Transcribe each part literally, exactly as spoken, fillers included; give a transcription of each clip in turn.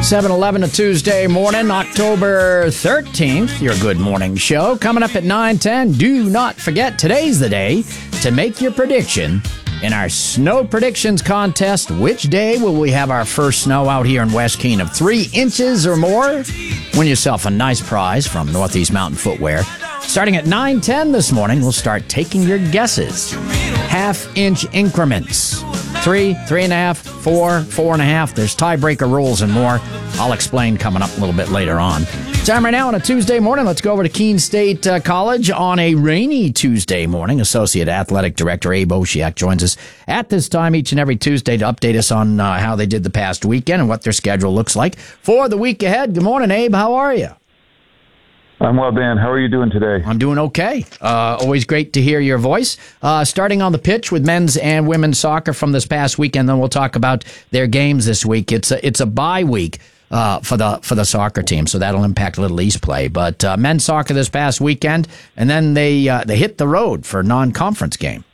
seven eleven, a Tuesday morning, October thirteenth, your Good Morning Show. Coming up at nine ten, do not forget, today's the day to make your prediction in our snow predictions contest. Which day will we have our first snow out here in West Keene of three inches or more? Win yourself a nice prize from Northeast Mountain Footwear. Starting at nine ten this morning, we'll start taking your guesses. Half-inch increments. Three, three and a half, four, four and a half. There's tiebreaker rules and more. I'll explain coming up a little bit later on. Time right now on a Tuesday morning. Let's go over to Keene State uh, College on a rainy Tuesday morning. Associate Athletic Director Abe Oshiak joins us at this time each and every Tuesday to update us on uh, how they did the past weekend and what their schedule looks like for the week ahead. Good morning, Abe. How are you? I'm well, Dan. How are you doing today? I'm doing okay. Uh, always great to hear your voice. Uh, starting on the pitch with men's and women's soccer from this past weekend, then we'll talk about their games this week. It's a, it's a bye week uh, for the for the soccer team, so that'll impact Little East play. But uh, men's soccer this past weekend, and then they uh, they hit the road for a non-conference game.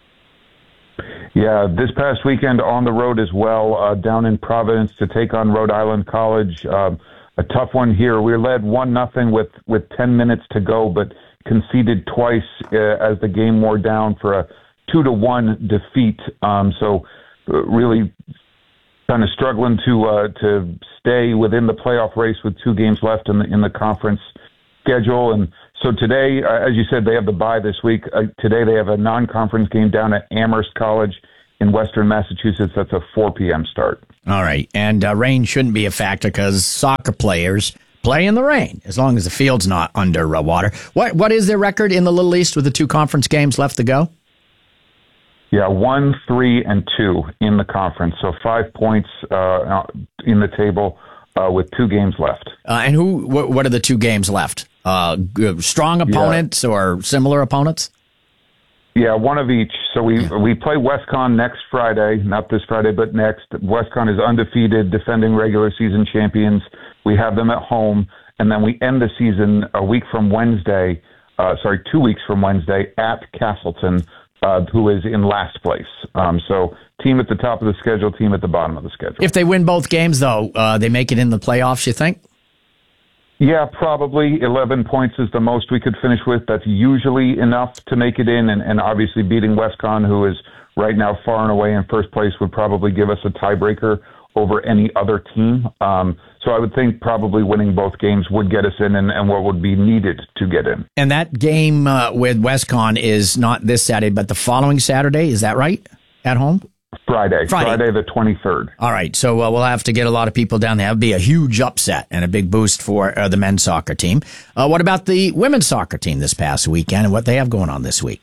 Yeah, this past weekend on the road as well, uh, down in Providence to take on Rhode Island College. Um, A tough one here. We led one nothing with with ten minutes to go, but conceded twice uh, as the game wore down for a two to one defeat. Um, so uh, really kind of struggling to uh, to stay within the playoff race with two games left in the in the conference schedule. And so today, uh, as you said, they have the bye this week. Uh, today they have a non-conference game down at Amherst College in Western Massachusetts. That's a four p.m. start. All right, and uh, rain shouldn't be a factor because soccer players play in the rain as long as the field's not under uh, water. What What is their record in the Little East with the two conference games left to go? Yeah, one, three, and two in the conference. So five points uh, in the table uh, with two games left. Uh, and who? Wh- what are the two games left? Uh, g- strong opponents yeah. or similar opponents? Yeah, one of each. So we yeah. we play WestCon next Friday, not this Friday, but next. WestCon is undefeated, defending regular season champions. We have them at home, and then we end the season a week from Wednesday, uh, sorry, two weeks from Wednesday at Castleton, uh, who is in last place. Um, so team at the top of the schedule, team at the bottom of the schedule. If they win both games, though, uh, they make it in the playoffs, you think? Yeah, probably eleven points is the most we could finish with. That's usually enough to make it in, and, and obviously beating WestCon, who is right now far and away in first place, would probably give us a tiebreaker over any other team. Um, so I would think probably winning both games would get us in, and, and what would be needed to get in. And that game uh, with WestCon is not this Saturday, but the following Saturday. Is that right? At home? Friday, Friday, Friday the twenty-third. All right, so uh, we'll have to get a lot of people down there. That would be a huge upset and a big boost for uh, the men's soccer team. Uh, what about the women's soccer team this past weekend and what they have going on this week?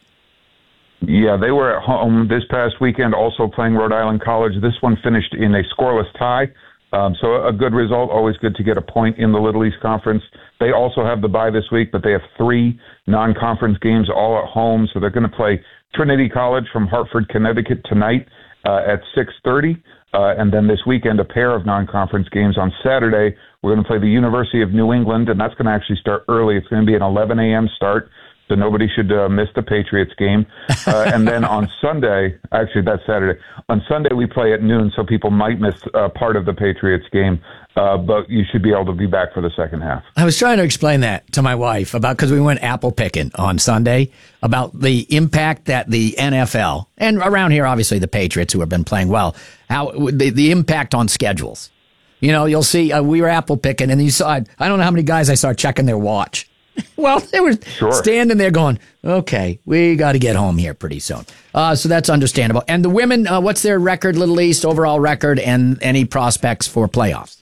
Yeah, they were at home this past weekend, also playing Rhode Island College. This one finished in a scoreless tie, um, so a good result. Always good to get a point in the Little East Conference. They also have the bye this week, but they have three non-conference games all at home, so they're going to play Trinity College from Hartford, Connecticut tonight Uh, at six thirty, uh, and then this weekend a pair of non-conference games. On Saturday, we're going to play the University of New England, and that's going to actually start early. It's going to be an eleven a.m. start, so nobody should uh, miss the Patriots game. Uh, and then on Sunday, actually that's Saturday, on Sunday we play at noon, so people might miss uh, part of the Patriots game, uh, but you should be able to be back for the second half. I was trying to explain that to my wife about, because we went apple picking on Sunday, about the impact that the N F L, and around here obviously the Patriots who have been playing well, how the, the impact on schedules. You know, you'll see, uh, we were apple picking and you saw, I don't know how many guys I saw checking their watch. Well, they were sure. standing there going, okay, we got to get home here pretty soon. Uh, so that's understandable. And the women, uh, what's their record, Little East, overall record, and any prospects for playoffs?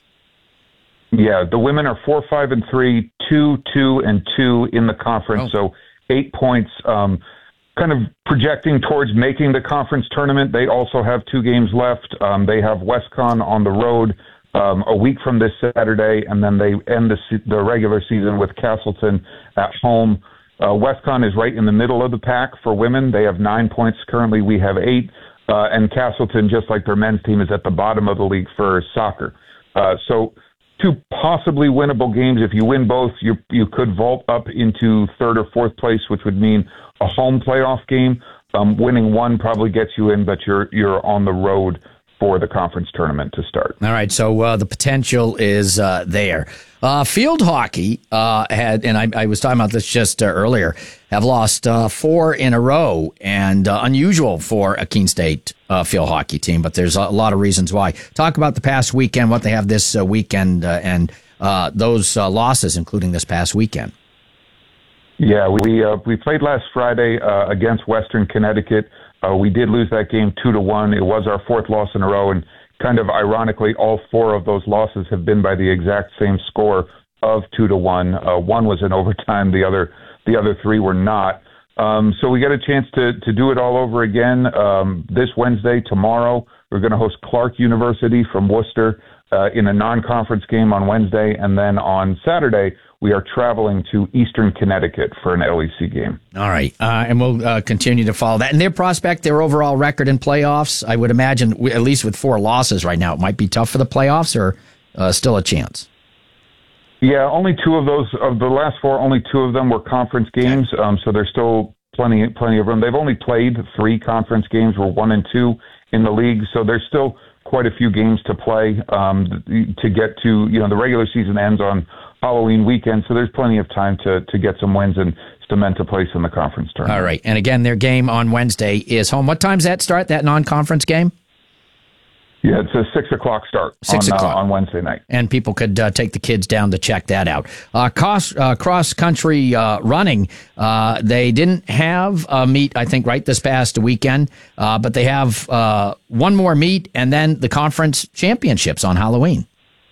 Yeah, the women are four, five, and three, two, two, and two in the conference. Oh. So eight points, um, kind of projecting towards making the conference tournament. They also have two games left. Um, they have WestCon on the road Um, a week from this Saturday, and then they end the, se- the regular season with Castleton at home. Uh, WestCon is right in the middle of the pack for women. They have nine points currently. We have eight. Uh, and Castleton, just like their men's team, is at the bottom of the league for soccer. Uh, so two possibly winnable games. If you win both, you you could vault up into third or fourth place, which would mean a home playoff game. Um, winning one probably gets you in, but you're you're on the road for the conference tournament to start. All right, so uh, the potential is uh, there. Uh, field hockey uh, had, and I, I was talking about this just uh, earlier, have lost uh, four in a row, and uh, unusual for a Keene State uh, field hockey team, but there's a lot of reasons why. Talk about the past weekend, what they have this uh, weekend, uh, and uh, those uh, losses, including this past weekend. Yeah, we uh, we played last Friday uh, against Western Connecticut. Uh, we did lose that game two to one. It was our fourth loss in a row, and kind of ironically, all four of those losses have been by the exact same score of two to one. Uh, one was in overtime. The other the other three were not. Um, so we get a chance to to do it all over again um, this Wednesday. Tomorrow, we're going to host Clark University from Worcester uh, in a non-conference game on Wednesday, and then on Saturday we are traveling to Eastern Connecticut for an L E C game. All right, uh, and we'll uh, continue to follow that. And their prospect, their overall record in playoffs, I would imagine, at least with four losses right now, it might be tough for the playoffs, or uh, still a chance? Yeah, only two of those, of the last four, only two of them were conference games, um, so there's still plenty plenty of room. They've only played three conference games. We're one and two in the league, so there's still quite a few games to play um, to get to, you know, the regular season ends on Halloween weekend, so there's plenty of time to to get some wins and cement a place in the conference tournament. All right, and again, their game on Wednesday is home. What time's that start, that non-conference game? Yeah, it's a six o'clock start six on, o'clock. Uh, on Wednesday night. And people could uh, take the kids down to check that out. Uh, cross, uh, cross-country uh, running, uh, they didn't have a meet, I think, right this past weekend, uh, but they have uh, one more meet and then the conference championships on Halloween.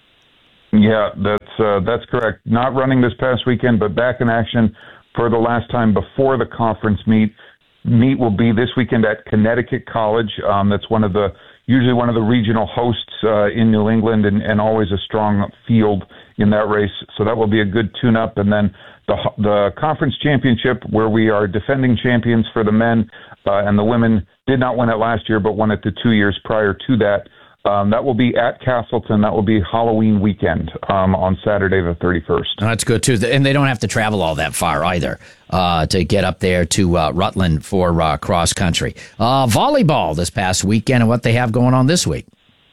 Yeah, that's uh, that's correct. Not running this past weekend, but back in action for the last time before the conference meet. Meet will be this weekend at Connecticut College. Um, that's one of the usually one of the regional hosts uh, in New England, and, and always a strong field in that race. So that will be a good tune-up. And then the the conference championship, where we are defending champions for the men, uh, and the women did not win it last year, but won it the two years prior to that. Um, that will be at Castleton. That will be Halloween weekend um, on Saturday the thirty-first. Oh, that's good, too. And they don't have to travel all that far either uh, to get up there to uh, Rutland for uh, cross-country. Uh, volleyball this past weekend and what they have going on this week.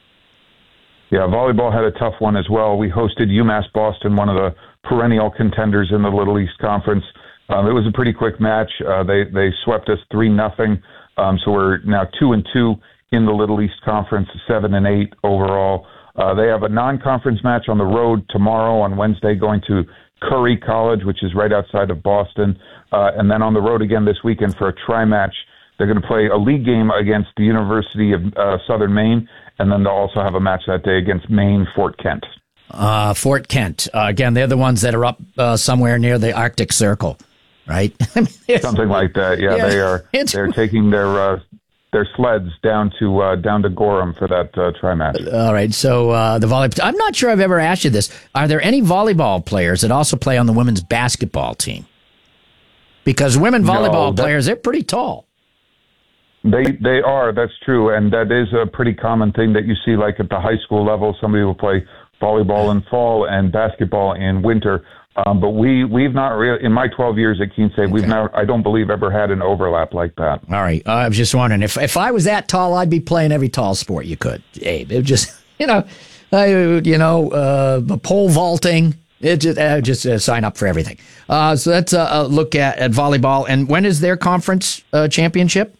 Yeah, volleyball had a tough one as well. We hosted UMass Boston, one of the perennial contenders in the Little East Conference. Um, it was a pretty quick match. Uh, they, they swept us three nothing, um, so we're now two and two in the Little East Conference, seven and eight overall. Uh, they have a non-conference match on the road tomorrow on Wednesday, going to Curry College, which is right outside of Boston, uh, and then on the road again this weekend for a tri-match. They're going to play a league game against the University of uh, Southern Maine, and then they'll also have a match that day against Maine Fort Kent. Uh, Fort Kent. Uh, again, they're the ones that are up uh, somewhere near the Arctic Circle, right? I mean, something like that. Yeah, yeah, they are. They're taking their uh, their sleds down to uh, down to Gorham for that uh, tri-match. All right. So uh, the volleyball. I'm not sure I've ever asked you this. Are there any volleyball players that also play on the women's basketball team? Because women volleyball no, players, they're pretty tall. They they are. That's true, and that is a pretty common thing that you see. Like at the high school level, somebody will play volleyball in fall and basketball in winter. Um, but we, we've not really, in my twelve years at Keene State, okay. we've not, I don't believe, ever had an overlap like that. All right. Uh, I was just wondering, if if I was that tall, I'd be playing every tall sport you could, Abe. It just, you know, I, you know, uh, pole vaulting, it just, uh, just uh, sign up for everything. Uh, so let's uh, look at, at volleyball. And when is their conference uh, championship?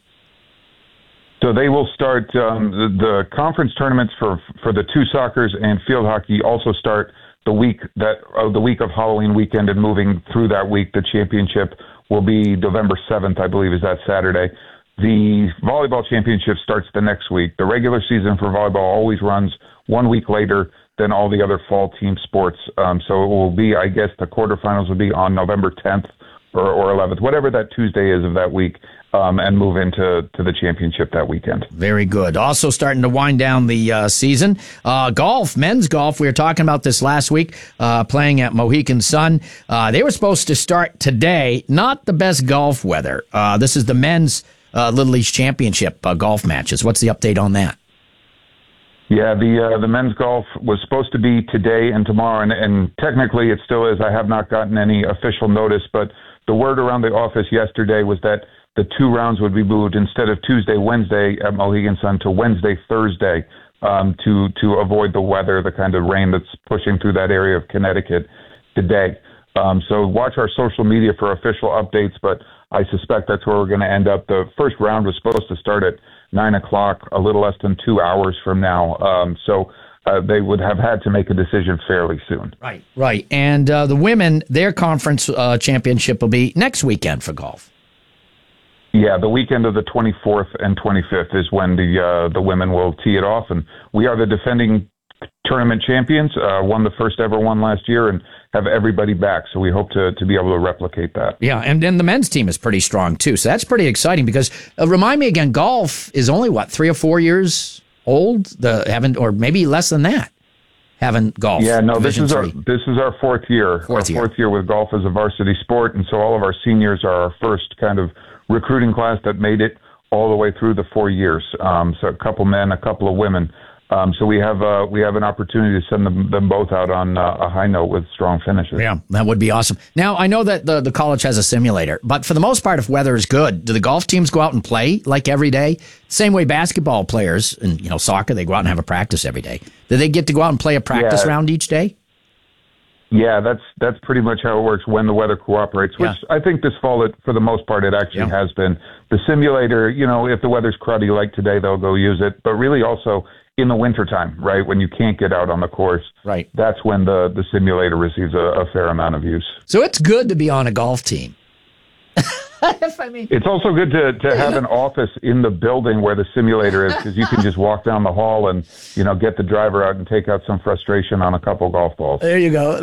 So they will start, um, the, the conference tournaments for, for the two soccers and field hockey also start the week that uh, the week of Halloween weekend, and moving through that week. The championship will be November seventh, I believe, is that Saturday. The volleyball championship starts the next week. The regular season for volleyball always runs one week later than all the other fall team sports. Um, so it will be, I guess, the quarterfinals will be on November tenth or, or eleventh, whatever that Tuesday is of that week. Um, and move into to the championship that weekend. Very good. Also starting to wind down the uh, season. Uh, golf, men's golf. We were talking about this last week, uh, playing at Mohegan Sun. Uh, they were supposed to start today. Not the best golf weather. Uh, this is the men's uh, Little East Championship uh, golf matches. What's the update on that? Yeah, the uh, the men's golf was supposed to be today and tomorrow, and, and technically it still is. I have not gotten any official notice, but the word around the office yesterday was that the two rounds would be moved instead of Tuesday, Wednesday at Mohegan Sun to Wednesday, Thursday um, to to avoid the weather, the kind of rain that's pushing through that area of Connecticut today. Um, so watch our social media for official updates, but I suspect that's where we're going to end up. The first round was supposed to start at nine o'clock, a little less than two hours from now. Um, so uh, they would have had to make a decision fairly soon. Right, right. And uh, the women, their conference uh, championship will be next weekend for golf. Yeah, the weekend of the twenty-fourth and twenty-fifth is when the uh, the women will tee it off, and we are the defending tournament champions. Uh, won the first ever one last year, and have everybody back. So we hope to to be able to replicate that. Yeah, and then the men's team is pretty strong too. So that's pretty exciting because uh, remind me again, golf is only what three or four years old. The haven't or maybe less than that. Haven't golf. Yeah, no, Division this is three. our this is our fourth year. Fourth our year. fourth year with golf as a varsity sport, and so all of our seniors are our first kind of recruiting class that made it all the way through the four years. Um, so a couple men, a couple of women. Um, so we have uh, we have an opportunity to send them, them both out on uh, a high note with strong finishes. Yeah, that would be awesome. Now, I know that the, the college has a simulator, but for the most part, if weather is good, do the golf teams go out and play like every day? Same way basketball players and, you know, soccer, they go out and have a practice every day. Do they get to go out and play a practice Yeah. round each day? Yeah, that's that's pretty much how it works when the weather cooperates, which Yeah. I think this fall, it, for the most part, it actually Yeah. has been. The simulator, you know, if the weather's cruddy like today, they'll go use it. But really also in the wintertime, right, when you can't get out on the course, Right. that's when the, the simulator receives a, a fair amount of use. So it's good to be on a golf team. If I mean, It's also good to, to have an office in the building where the simulator is, because you can just walk down the hall and, you know, get the driver out and take out some frustration on a couple golf balls. there you go.